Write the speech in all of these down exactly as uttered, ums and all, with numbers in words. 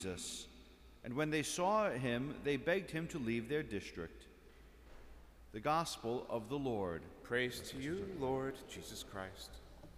Jesus. And when they saw him, they begged him to leave their district. The Gospel of the Lord. Praise to you, Lord Jesus Christ.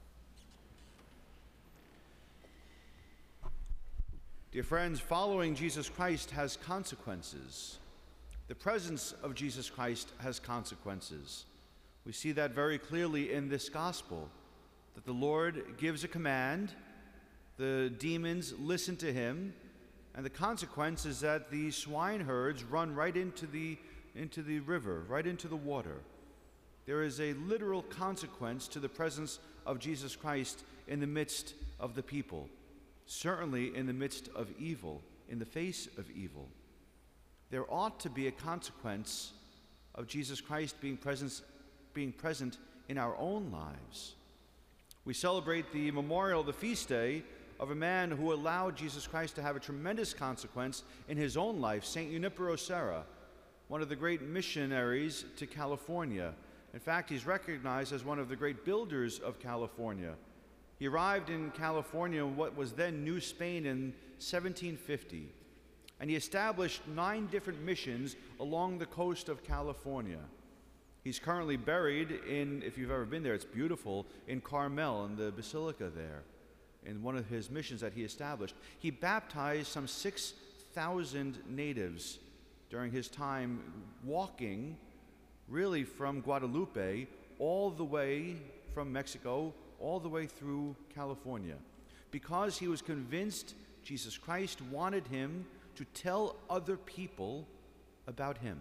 Dear friends, following Jesus Christ has consequences. The presence of Jesus Christ has consequences. We see that very clearly in this gospel, that the Lord gives a command, the demons listen to him, and the consequence is that the swineherds run right into the, into the river, right into the water. There is a literal consequence to the presence of Jesus Christ in the midst of the people, certainly in the midst of evil, in the face of evil. There ought to be a consequence of Jesus Christ being present, being present in our own lives. We celebrate the memorial, the feast day, of a man who allowed Jesus Christ to have a tremendous consequence in his own life, Saint Junipero Serra, one of the great missionaries to California. In fact, he's recognized as one of the great builders of California. He arrived in California in what was then New Spain in seventeen fifty, and he established nine different missions along the coast of California. He's currently buried in, if you've ever been there, it's beautiful, in Carmel, in the basilica there, in one of his missions that he established. He baptized some six thousand natives during his time walking really from Guadalupe all the way from Mexico, all the way through California, because he was convinced Jesus Christ wanted him to tell other people about him,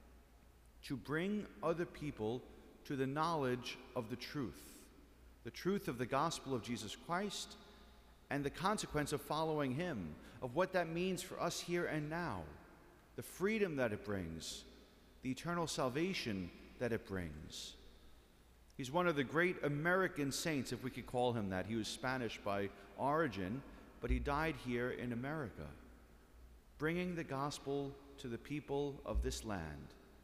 to bring other people to the knowledge of the truth, the truth of the gospel of Jesus Christ, and the consequence of following him, of what that means for us here and now, the freedom that it brings, the eternal salvation that it brings. He's one of the great American saints, if we could call him that. He was Spanish by origin, but he died here in America, bringing the gospel to the people of this land.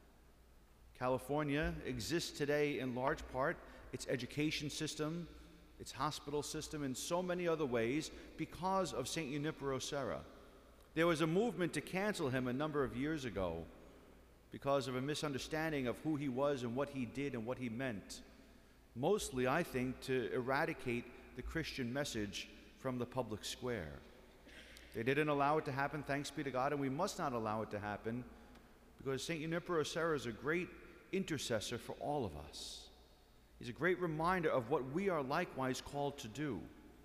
California exists today in large part, its education system, its hospital system, in so many other ways because of Saint Junipero Serra. There was a movement to cancel him a number of years ago because of a misunderstanding of who he was and what he did and what he meant. Mostly, I think, to eradicate the Christian message from the public square. They didn't allow it to happen, thanks be to God, and we must not allow it to happen, because Saint Junipero Serra is a great intercessor for all of us. He's a great reminder of what we are likewise called to do,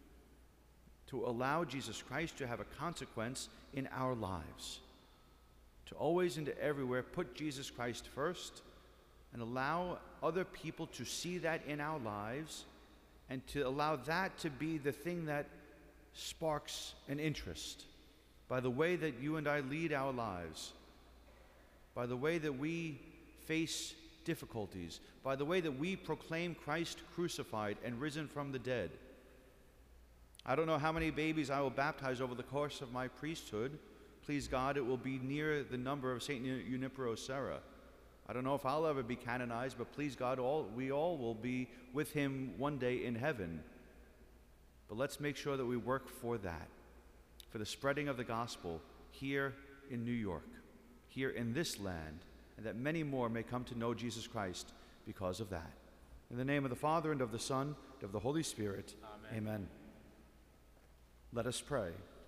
to allow Jesus Christ to have a consequence in our lives, to always and everywhere put Jesus Christ first and allow other people to see that in our lives, and to allow that to be the thing that sparks an interest by the way that you and I lead our lives, by the way that we face difficulties, by the way that we proclaim Christ crucified and risen from the dead. I don't know how many babies I will baptize over the course of my priesthood. Please God, it will be near the number of Saint Junipero Serra. I don't know if I'll ever be canonized, but please God, all, we all will be with him one day in heaven. But let's make sure that we work for that, for the spreading of the gospel here in New York, here in this land, and that many more may come to know Jesus Christ because of that. In the name of the Father, and of the Son, and of the Holy Spirit, Amen. Amen. Let us pray.